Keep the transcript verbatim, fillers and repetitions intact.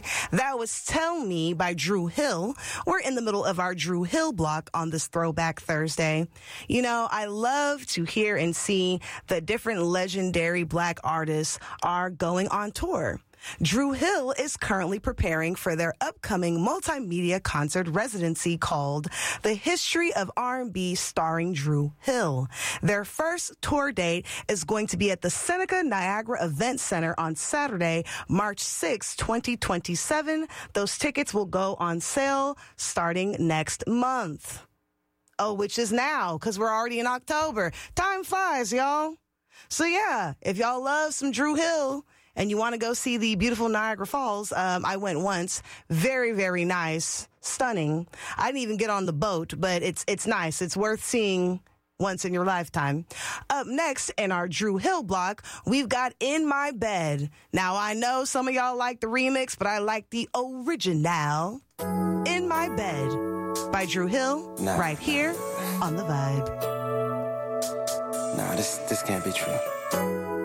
G. That was Tell Me by Dru Hill. We're in the middle of our Dru Hill block on this Throwback Thursday. You know, I love to hear and see that different legendary black artists are going on tour. Dru Hill is currently preparing for their upcoming multimedia concert residency called The History of R and B starring Dru Hill. Their first tour date is going to be at the Seneca Niagara Event Center on Saturday, March sixth, twenty twenty-seven. Those tickets will go on sale starting next month. Oh, which is now, because we're already in October. Time flies, y'all. So yeah, if y'all love some Dru Hill, and you want to go see the beautiful Niagara Falls, um, I went once. Very, very nice. Stunning. I didn't even get on the boat, but it's it's nice. It's worth seeing once in your lifetime. Up next in our Dru Hill block, we've got In My Bed. Now, I know some of y'all like the remix, but I like the original. In My Bed by Dru Hill, nah, right here on The Vibe. Nah, this, this can't be true.